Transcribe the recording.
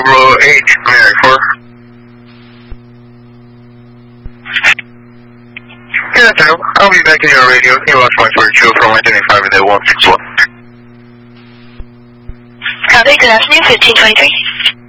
Bravo 8, Mary 4. Good afternoon. I'll be back in your radio. He lost my 42 from 125 in the 161. Copy, good afternoon, 1523.